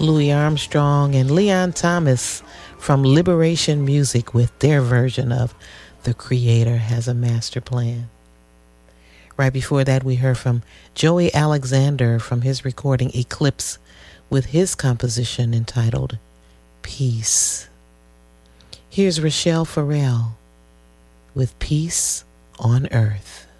Louis Armstrong and Leon Thomas from Liberation Music with their version of The Creator Has a Master Plan. Right before that, we heard from Joey Alexander from his recording Eclipse with his composition entitled Peace. Here's Rochelle Farrell with Peace on Earth.